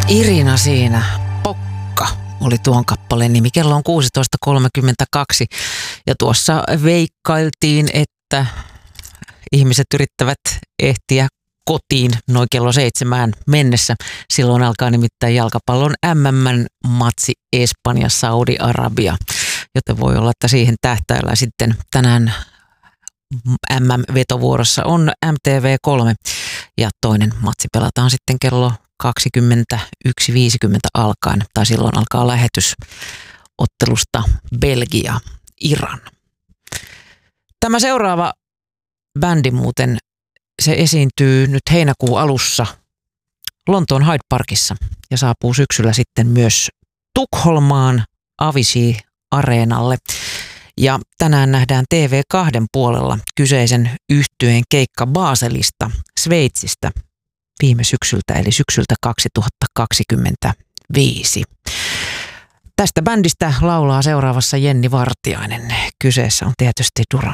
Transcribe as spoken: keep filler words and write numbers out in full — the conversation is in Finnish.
Irina siinä, Pokka oli tuon kappaleen nimi. Kello on kuusitoista kolmekymmentäkaksi ja tuossa veikkailtiin, että ihmiset yrittävät ehtiä kotiin noin kello seitsemään mennessä. Silloin alkaa nimittäin jalkapallon M M-matsi Espanja, Saudi-Arabia, joten voi olla, että siihen tähtäillä sitten tänään M M-vetovuorossa on M T V kolme ja toinen matsi pelataan sitten kello kaksikymmentäyksi viisikymmentä alkaen, tai silloin alkaa lähetys ottelusta Belgia-Iran. Tämä seuraava bändi muuten, se esiintyy nyt heinäkuun alussa Lontoon Hyde Parkissa ja saapuu syksyllä sitten myös Tukholmaan Avicii-areenalle. Ja tänään nähdään T V kaksi puolella kyseisen yhtyeen keikka Baselista, Sveitsistä viime syksyltä, eli syksyltä kaksituhattakaksikymmentäviisi. Tästä bändistä laulaa seuraavassa Jenni Vartiainen. Kyseessä on tietysti Duran